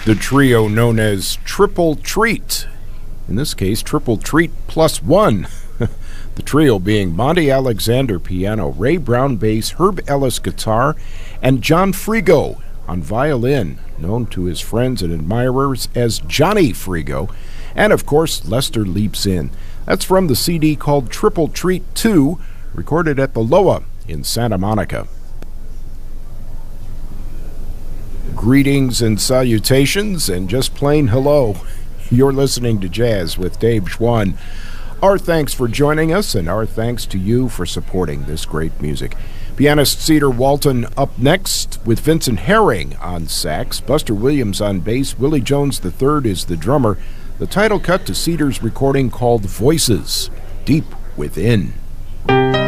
The trio known as Triple Treat. In this case, Triple Treat plus one. The trio being Monty Alexander piano, Ray Brown bass, Herb Ellis guitar, and John Frigo on violin, known to his friends and admirers as Johnny Frigo. And of course, Lester Leaps In. That's from the CD called Triple Treat 2, recorded at the Loa in Santa Monica. Greetings and salutations and just plain hello. You're listening to Jazz with Dave Schwann. Our thanks for joining us, and our thanks to you for supporting this great music. Pianist Cedar Walton up next with Vincent Herring on sax, Buster Williams on bass, Willie Jones III is the drummer. The title cut to Cedar's recording called Voices, Deep Within.